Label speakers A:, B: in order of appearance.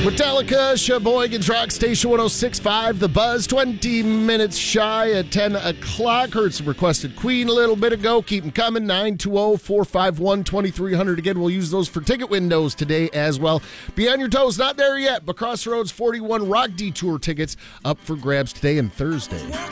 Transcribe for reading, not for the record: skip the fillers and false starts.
A: Metallica, Sheboygan's Rock Station 106.5, The Buzz, 20 minutes shy at 10 o'clock. Heard some requested Queen a little bit ago. Keep them coming, 920-451-2300. Again, we'll use those for ticket windows today as well. Be on your toes, not there yet, but Crossroads 41 Rock Detour tickets up for grabs today and Thursday.